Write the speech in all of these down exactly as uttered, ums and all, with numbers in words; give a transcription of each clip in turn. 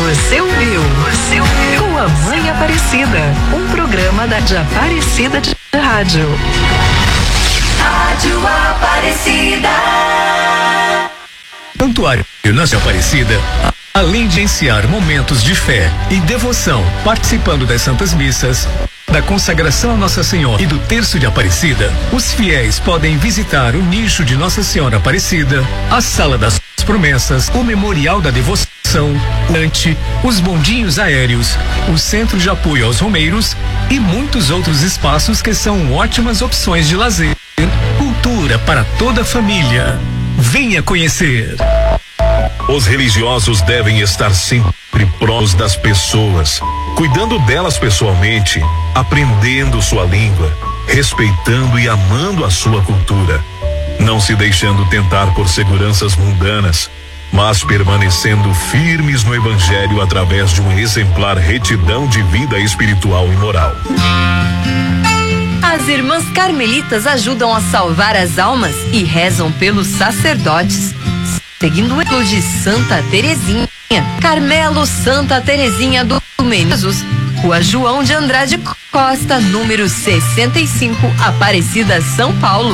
Você ouviu? Você ouviu? Com a Mãe Aparecida, um programa da de Aparecida de Rádio. Rádio Aparecida. Santuário Nossa Aparecida, além de iniciar momentos de fé e devoção, participando das Santas Missas, da consagração a Nossa Senhora e do Terço de Aparecida, os fiéis podem visitar o nicho de Nossa Senhora Aparecida, a Sala das Promessas, o Memorial da Devoção, Ante, os bondinhos aéreos, o Centro de Apoio aos Romeiros e muitos outros espaços que são ótimas opções de lazer, cultura para toda a família. Venha conhecer. Os religiosos devem estar sempre próximos das pessoas, cuidando delas pessoalmente, aprendendo sua língua, respeitando e amando a sua cultura, não se deixando tentar por seguranças mundanas, mas permanecendo firmes no Evangelho através de uma exemplar retidão de vida espiritual e moral. As irmãs carmelitas ajudam a salvar as almas e rezam pelos sacerdotes, seguindo o exemplo de Santa Terezinha, Carmelo Santa Terezinha do Menino Jesus, Rua João de Andrade Costa, número sessenta e cinco, Aparecida, São Paulo.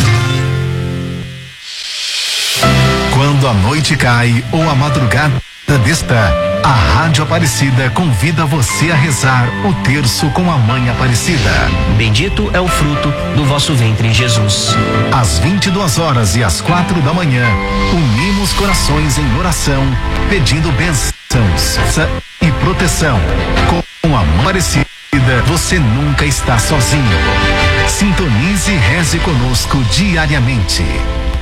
Quando a noite cai ou a madrugada desta, a Rádio Aparecida convida você a rezar o terço com a Mãe Aparecida. Bendito é o fruto do vosso ventre, Jesus. Às vinte e duas horas e às quatro da manhã, unimos corações em oração, pedindo bênçãos e proteção. Com a Mãe Aparecida, você nunca está sozinho. Sintonize e reze conosco diariamente.